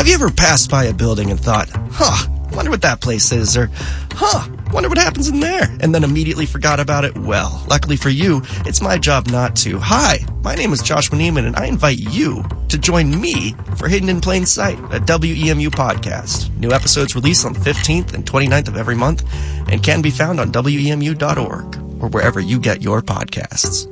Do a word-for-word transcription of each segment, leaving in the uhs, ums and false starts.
Have you ever passed by a building and thought, huh, wonder what that place is, or, huh, wonder what happens in there, and then immediately forgot about it? Well, luckily for you, it's my job not to. Hi, my name is Joshua Neiman, and I invite you to join me for Hidden in Plain Sight, a W E M U podcast. New episodes release on the fifteenth and twenty-ninth of every month and can be found on W E M U dot org or wherever you get your podcasts.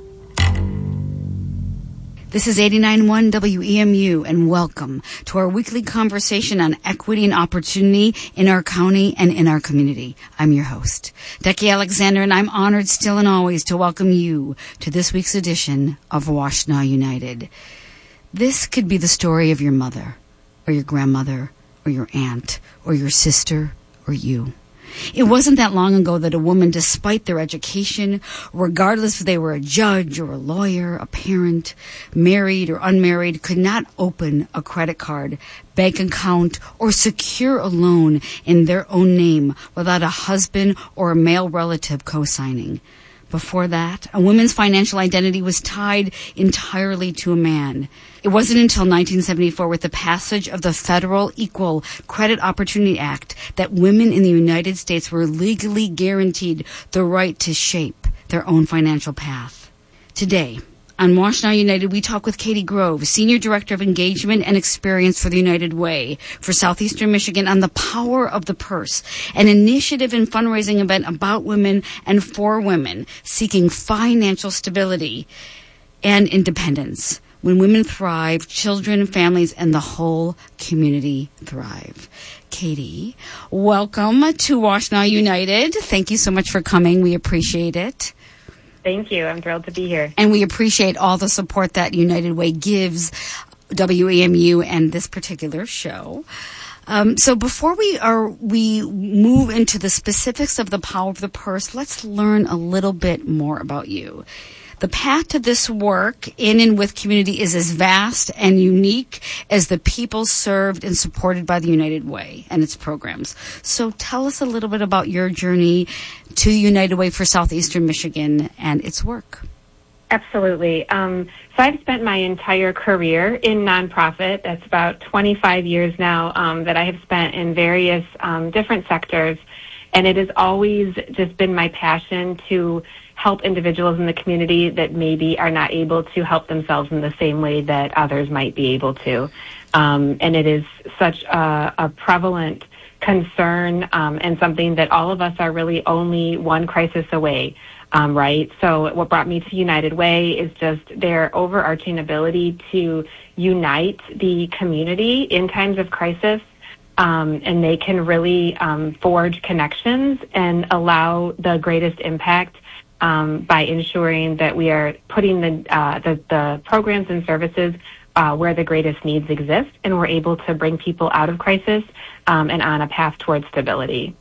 This is eighty-nine point one W E M U, and welcome to our weekly conversation on equity and opportunity in our county and in our community. I'm your host, Becky Alexander, and I'm honored still and always to welcome you to this week's edition of Washtenaw United. This could be the story of your mother, or your grandmother, or your aunt, or your sister, or you. It wasn't that long ago that a woman, despite their education, regardless if they were a judge or a lawyer, a parent, married or unmarried, could not open a credit card, bank account, or secure a loan in their own name without a husband or a male relative co-signing. Before that, a woman's financial identity was tied entirely to a man. It wasn't until nineteen seventy-four, with the passage of the Federal Equal Credit Opportunity Act, that women in the United States were legally guaranteed the right to shape their own financial path. Today, on Washtenaw United, we talk with Katie Grove, Senior Director of Engagement and Experience for the United Way for Southeastern Michigan, on the power of the purse, an initiative and fundraising event about women and for women seeking financial stability and independence. When women thrive, children, families, and the whole community thrive. Katie, welcome to Washtenaw United. Thank you so much for coming. We appreciate it. Thank you. I'm thrilled to be here. And we appreciate all the support that United Way gives W E M U and this particular show. Um, so before we are we move into the specifics of the power of the purse, let's learn a little bit more about you. The path to this work in and with community is as vast and unique as the people served and supported by the United Way and its programs. So tell us a little bit about your journey to United Way for Southeastern Michigan and its work. Absolutely. Um, so I've spent my entire career in nonprofit. That's about twenty-five years now um, that I have spent in various um, different sectors. And it has always just been my passion to help individuals in the community that maybe are not able to help themselves in the same way that others might be able to. Um, and it is such a, a prevalent concern um, and something that all of us are really only one crisis away, um, right? So what brought me to United Way is just their overarching ability to unite the community in times of crisis. Um, and they can really um, forge connections and allow the greatest impact um, by ensuring that we are putting the, uh, the, the programs and services uh, where the greatest needs exist, and we're able to bring people out of crisis um, and on a path towards stability.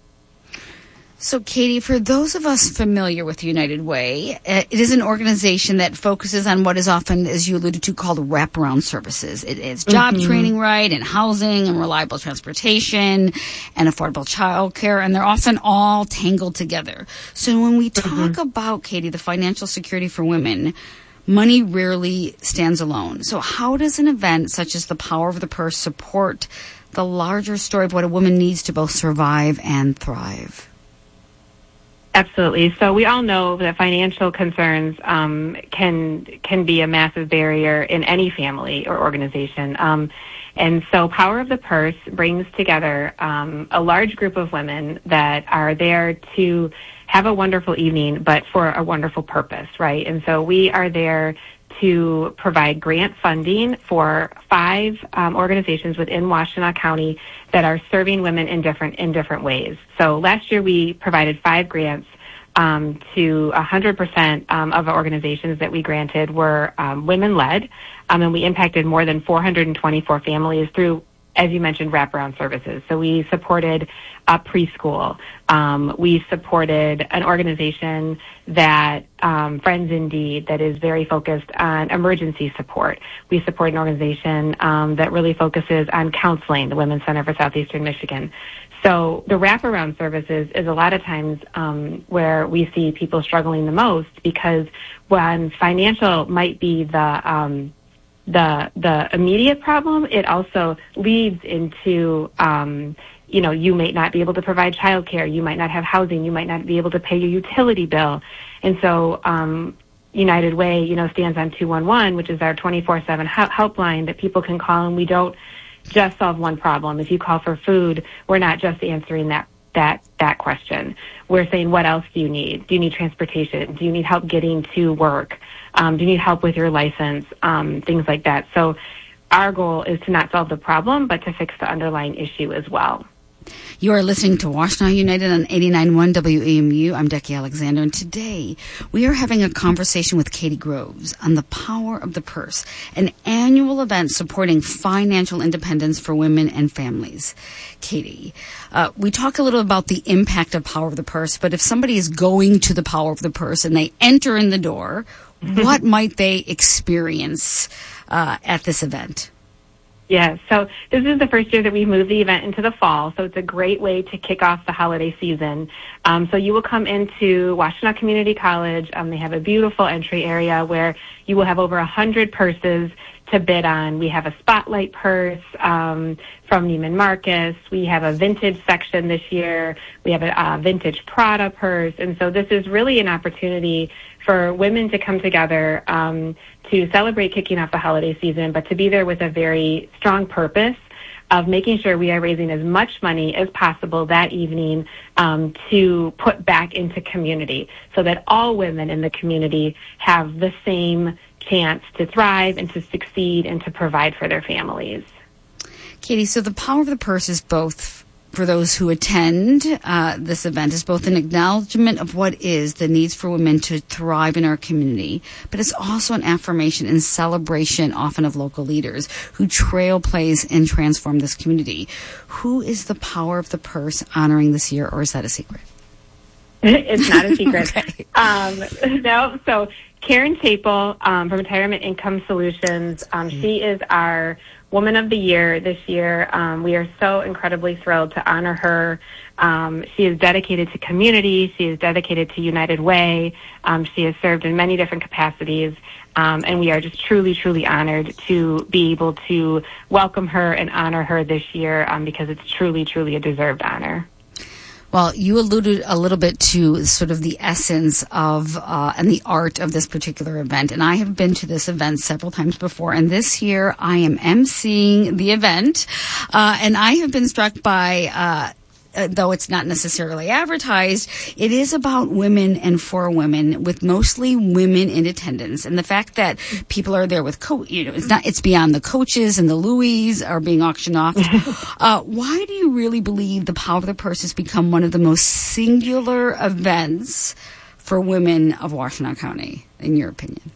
So, Katie, for those of us familiar with United Way, it is an organization that focuses on what is often, as you alluded to, called wraparound services. It is job mm-hmm. training, right, and housing and reliable transportation and affordable child care, and they're often all tangled together. So when we talk mm-hmm. about, Katie, the financial security for women, money rarely stands alone. So how does an event such as the Power of the Purse support the larger story of what a woman needs to both survive and thrive? Absolutely. So we all know that financial concerns um, can can be a massive barrier in any family or organization. Um, and so Power of the Purse brings together um, a large group of women that are there to have a wonderful evening, but for a wonderful purpose, right? And so we are there to provide grant funding for five um, organizations within Washtenaw County that are serving women in different in different ways. So last year we provided five grants um, to one hundred percent um, of our organizations that we granted were um, women-led, um, and we impacted more than four hundred twenty-four families through, as you mentioned, wraparound services. So we supported a preschool. Um, we supported an organization that, um, Friends Indeed, that is very focused on emergency support. We support an organization um, that really focuses on counseling, the Women's Center for Southeastern Michigan. So the wraparound services is a lot of times um, where we see people struggling the most, because when financial might be the um, the the immediate problem, it also leads into, um, you know, you may not be able to provide childcare, you might not have housing, you might not be able to pay your utility bill. And so um, United Way, you know, stands on two one one, which is our twenty-four seven helpline that people can call, and we don't just solve one problem. If you call for food, we're not just answering that that that question. We're saying, what else do you need? Do you need transportation? Do you need help getting to work? Um, do you need help with your license? Um, things like that. So our goal is to not solve the problem, but to fix the underlying issue as well. You are listening to Washtenaw United on eighty-nine point one W A M U. I'm Decky Alexander, and today we are having a conversation with Katie Groves on the Power of the Purse, an annual event supporting financial independence for women and families. Katie, uh, we talk a little about the impact of Power of the Purse, but if somebody is going to the Power of the Purse and they enter in the door, what might they experience uh, at this event? Yeah, so this is the first year that we moved the event into the fall, so it's a great way to kick off the holiday season. Um, so you will come into Washtenaw Community College. Um, they have a beautiful entry area where you will have over one hundred purses to bid on. We have a spotlight purse um, from Neiman Marcus. We have a vintage section this year. We have a, a vintage Prada purse. And so this is really an opportunity for women to come together um, to celebrate kicking off the holiday season, but to be there with a very strong purpose of making sure we are raising as much money as possible that evening um, to put back into community so that all women in the community have the same chance to thrive and to succeed and to provide for their families. Katie, so the Power of the Purse is both, for those who attend uh, this event, is both an acknowledgement of what is the needs for women to thrive in our community, but it's also an affirmation and celebration often of local leaders who trailblaze and transform this community. Who is the Power of the Purse honoring this year, or is that a secret? It's not a secret. Okay. um, no, so Karen Chapel um, from Retirement Income Solutions, um, she is our Woman of the Year this year. Um, we are so incredibly thrilled to honor her. Um, she is dedicated to community. She is dedicated to United Way. Um, she has served in many different capacities. Um, and we are just truly, truly honored to be able to welcome her and honor her this year um, because it's truly, truly a deserved honor. Well, you alluded a little bit to sort of the essence of uh, and the art of this particular event. And I have been to this event several times before. And this year I am emceeing the event. Uh, and I have been struck by uh Uh, though it's not necessarily advertised, it is about women and for women, with mostly women in attendance. And the fact that people are there with, co- you know, it's not, it's beyond the coaches and the Louis are being auctioned off. uh, why do you really believe the Power of the Purse has become one of the most singular events for women of Washtenaw County, in your opinion?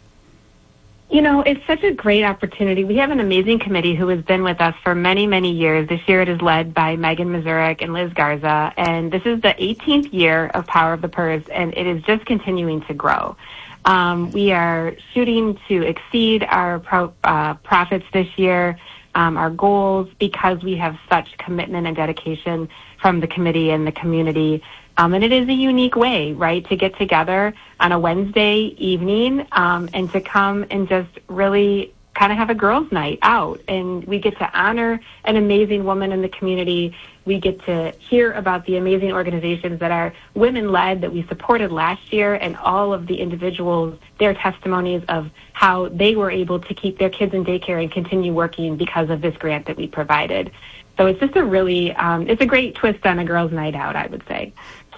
You know, it's such a great opportunity. We have an amazing committee who has been with us for many, many years. This year it is led by Megan Mazurek and Liz Garza, and this is the eighteenth year of Power of the Purse, and it is just continuing to grow. Um, we are shooting to exceed our pro, uh, profits this year, um, our goals, because we have such commitment and dedication from the committee and the community. Um, and it is a unique way, right, to get together on a Wednesday evening um, and to come and just really kind of have a girls' night out. And we get to honor an amazing woman in the community. We get to hear about the amazing organizations that are women-led that we supported last year, and all of the individuals, their testimonies of how they were able to keep their kids in daycare and continue working because of this grant that we provided. So it's just a really, um, it's a great twist on a girls' night out, I would say.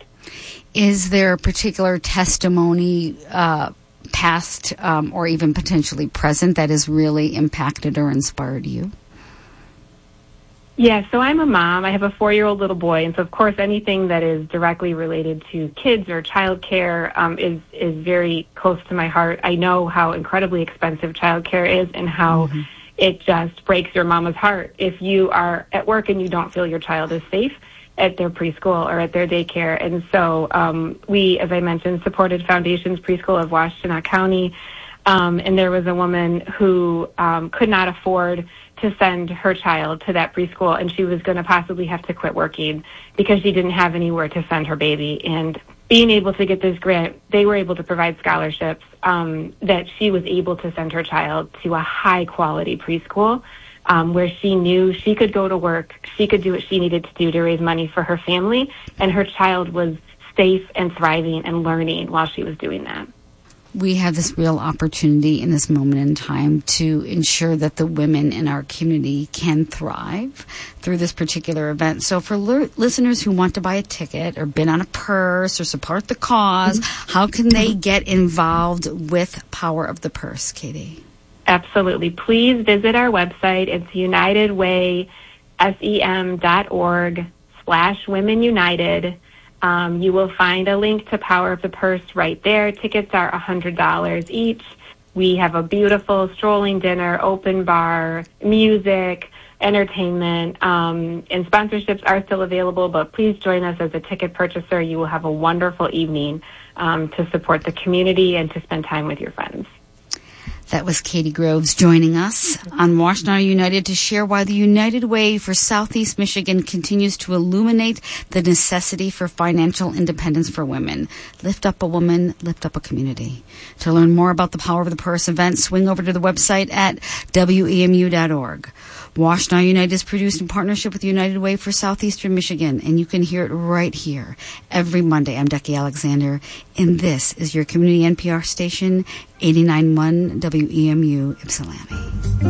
Is there a particular testimony, uh, past um, or even potentially present, that has really impacted or inspired you? Yeah, so I'm a mom. I have a four-year-old little boy, and so of course anything that is directly related to kids or childcare um, is is very close to my heart. I know how incredibly expensive childcare is, and how mm-hmm. it just breaks your mama's heart if you are at work and you don't feel your child is safe at their preschool or at their daycare. And so um, we, as I mentioned, supported Foundations Preschool of Washtenaw County. Um, and there was a woman who um, could not afford to send her child to that preschool, and she was going to possibly have to quit working because she didn't have anywhere to send her baby. And being able to get this grant, they were able to provide scholarships um, that she was able to send her child to a high-quality preschool um, where she knew she could go to work, she could do what she needed to do to raise money for her family, and her child was safe and thriving and learning while she was doing that. We have this real opportunity in this moment in time to ensure that the women in our community can thrive through this particular event. So for l- listeners who want to buy a ticket or bid on a purse or support the cause, mm-hmm. how can they get involved with Power of the Purse, Katie? Absolutely. Please visit our website. It's unitedway sem dot org slash women united. Um, you will find a link to Power of the Purse right there. Tickets are one hundred dollars each. We have a beautiful strolling dinner, open bar, music, entertainment, um, and sponsorships are still available, but please join us as a ticket purchaser. You will have a wonderful evening um, to support the community and to spend time with your friends. That was Katie Groves joining us on Washtenaw United to share why the United Way for Southeast Michigan continues to illuminate the necessity for financial independence for women. Lift up a woman, lift up a community. To learn more about the Power of the Purse event, swing over to the website at W E M U dot org. Washtenaw United is produced in partnership with United Way for Southeastern Michigan, and you can hear it right here every Monday. I'm Becky Alexander, and this is your community N P R station, eighty-nine point one W E M U Ypsilanti.